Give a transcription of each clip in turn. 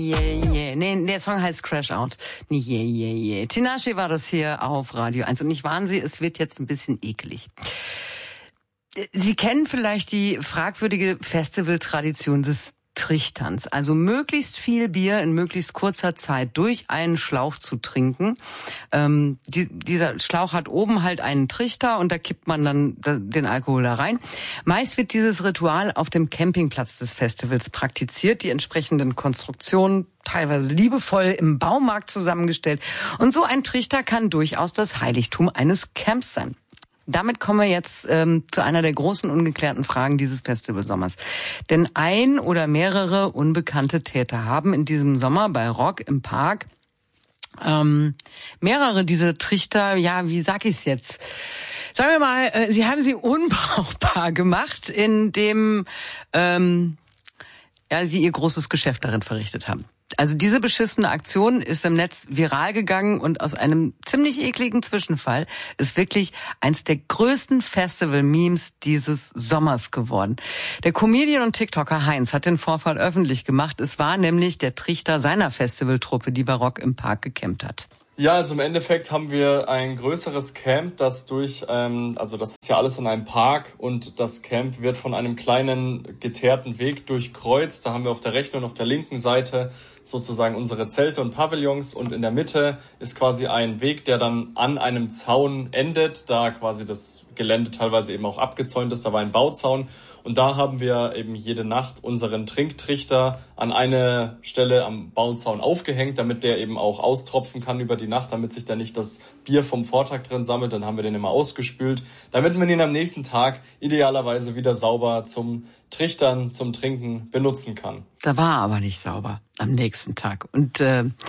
yeah, yeah. Nee, der Song heißt Crash Out. Nicht yeah, yeah, yeah. Tinashe war das hier auf Radio 1. Und nicht warnen Sie, es wird jetzt ein bisschen eklig. Sie kennen vielleicht die fragwürdige Festivaltradition des Trichterns. Also möglichst viel Bier in möglichst kurzer Zeit durch einen Schlauch zu trinken. Dieser Schlauch hat oben halt einen Trichter und da kippt man dann den Alkohol da rein. Meist wird dieses Ritual auf dem Campingplatz des Festivals praktiziert. Die entsprechenden Konstruktionen teilweise liebevoll im Baumarkt zusammengestellt. Und so ein Trichter kann durchaus das Heiligtum eines Camps sein. Damit kommen wir jetzt zu einer der großen ungeklärten Fragen dieses Festivalsommers. Denn ein oder mehrere unbekannte Täter haben in diesem Sommer bei Rock im Park mehrere dieser Trichter, ja, wie sag ich's jetzt? Sagen wir mal, sie haben sie unbrauchbar gemacht, indem sie ihr großes Geschäft darin verrichtet haben. Also diese beschissene Aktion ist im Netz viral gegangen und aus einem ziemlich ekligen Zwischenfall ist wirklich eins der größten Festival-Memes dieses Sommers geworden. Der Comedian und TikToker Heinz hat den Vorfall öffentlich gemacht. Es war nämlich der Trichter seiner Festivaltruppe, die bei Rock im Park gecampt hat. Ja, also im Endeffekt haben wir ein größeres Camp, das das ist ja alles in einem Park und das Camp wird von einem kleinen geteerten Weg durchkreuzt. Da haben wir auf der rechten und auf der linken Seite sozusagen unsere Zelte und Pavillons und in der Mitte ist quasi ein Weg, der dann an einem Zaun endet, da quasi das Gelände teilweise eben auch abgezäunt ist. Da war ein Bauzaun. Und da haben wir eben jede Nacht unseren Trinktrichter an eine Stelle am Bauzaun aufgehängt, damit der eben auch austropfen kann über die Nacht, damit sich da nicht das Bier vom Vortag drin sammelt. Dann haben wir den immer ausgespült, damit man ihn am nächsten Tag idealerweise wieder sauber zum Trichtern, zum Trinken benutzen kann. Da war aber nicht sauber am nächsten Tag. Und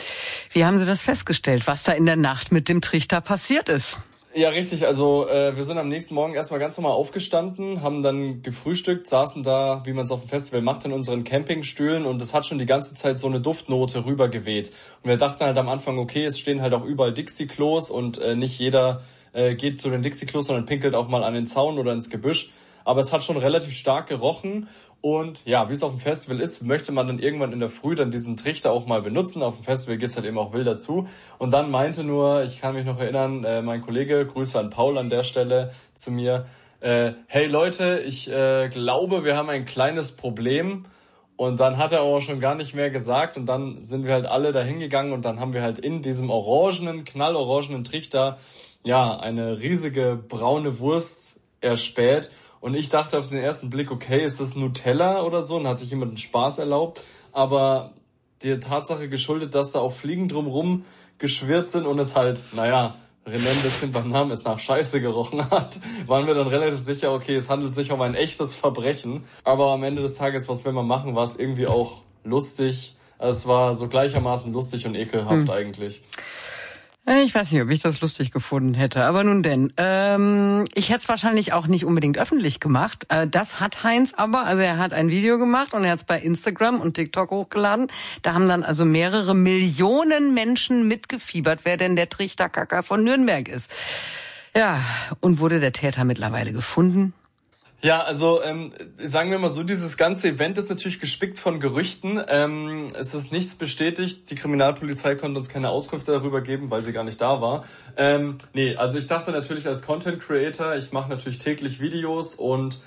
wie haben Sie das festgestellt, was da in der Nacht mit dem Trichter passiert ist? Ja, richtig. Also wir sind am nächsten Morgen erstmal ganz normal aufgestanden, haben dann gefrühstückt, saßen da, wie man es auf dem Festival macht, in unseren Campingstühlen und es hat schon die ganze Zeit so eine Duftnote rübergeweht. Und wir dachten halt am Anfang, okay, es stehen halt auch überall Dixie-Klos und nicht jeder geht zu den Dixie-Klos, sondern pinkelt auch mal an den Zaun oder ins Gebüsch. Aber es hat schon relativ stark gerochen. Und ja, wie es auf dem Festival ist, möchte man dann irgendwann in der Früh dann diesen Trichter auch mal benutzen. Auf dem Festival geht's halt eben auch wild dazu. Und dann meinte nur, ich kann mich noch erinnern, mein Kollege, Grüße an Paul an der Stelle, zu mir, hey Leute, ich glaube, wir haben ein kleines Problem. Und dann hat er auch schon gar nicht mehr gesagt und dann sind wir halt alle da hingegangen und dann haben wir halt in diesem knallorangenen Trichter, ja, eine riesige braune Wurst erspäht. Und ich dachte auf den ersten Blick, okay, ist das Nutella oder so? Und hat sich jemand einen Spaß erlaubt. Aber der Tatsache geschuldet, dass da auch Fliegen drumrum geschwirrt sind und es halt, René ein bisschen beim Namen es nach Scheiße gerochen hat, waren wir dann relativ sicher, okay, es handelt sich um ein echtes Verbrechen. Aber am Ende des Tages, was will man machen, war es irgendwie auch lustig. Es war so gleichermaßen lustig und ekelhaft eigentlich. Ich weiß nicht, ob ich das lustig gefunden hätte, aber nun denn. Ich hätte es wahrscheinlich auch nicht unbedingt öffentlich gemacht. Das hat Heinz aber, also er hat ein Video gemacht und er hat es bei Instagram und TikTok hochgeladen. Da haben dann also mehrere Millionen Menschen mitgefiebert, wer denn der Trichterkacker von Nürnberg ist. Ja, und wurde der Täter mittlerweile gefunden? Ja, also sagen wir mal so, dieses ganze Event ist natürlich gespickt von Gerüchten. Es ist nichts bestätigt. Die Kriminalpolizei konnte uns keine Auskunft darüber geben, weil sie gar nicht da war. Also ich dachte natürlich als Content Creator, ich mache natürlich täglich Videos und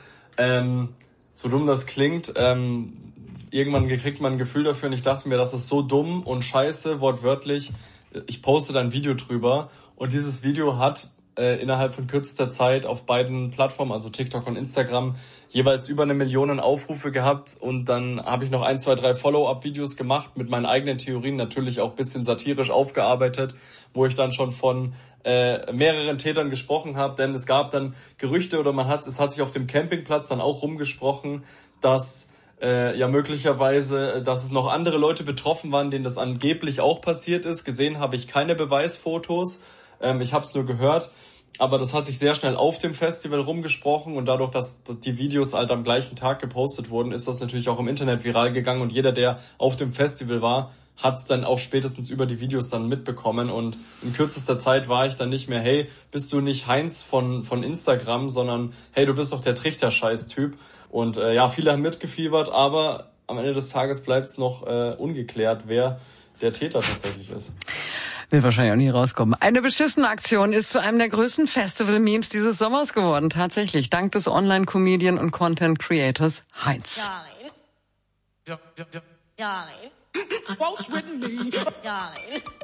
so dumm das klingt, irgendwann kriegt man ein Gefühl dafür und ich dachte mir, das ist so dumm und scheiße, wortwörtlich. Ich poste da ein Video drüber und dieses Video hat innerhalb von kürzester Zeit auf beiden Plattformen, also TikTok und Instagram, jeweils über 1 Million Aufrufe gehabt und dann habe ich noch 1, 2, 3 Follow-up-Videos gemacht mit meinen eigenen Theorien, natürlich auch ein bisschen satirisch aufgearbeitet, wo ich dann schon von mehreren Tätern gesprochen habe, denn es gab dann Gerüchte oder es hat sich auf dem Campingplatz dann auch rumgesprochen, dass möglicherweise, dass es noch andere Leute betroffen waren, denen das angeblich auch passiert ist. Gesehen habe ich keine Beweisfotos. Ich habe es nur gehört, aber das hat sich sehr schnell auf dem Festival rumgesprochen und dadurch, dass die Videos halt am gleichen Tag gepostet wurden, ist das natürlich auch im Internet viral gegangen und jeder, der auf dem Festival war, hat es dann auch spätestens über die Videos dann mitbekommen und in kürzester Zeit war ich dann nicht mehr, hey, bist du nicht Heinz von Instagram, sondern hey, du bist doch der Trichter-Scheiß-Typ und viele haben mitgefiebert, aber am Ende des Tages bleibt es noch ungeklärt, wer der Täter tatsächlich ist. Will wahrscheinlich auch nie rauskommen. Eine beschissene Aktion ist zu einem der größten Festival-Memes dieses Sommers geworden. Tatsächlich, dank des Online-Comedian und Content-Creators Heinz. Darling. Darling. Darling.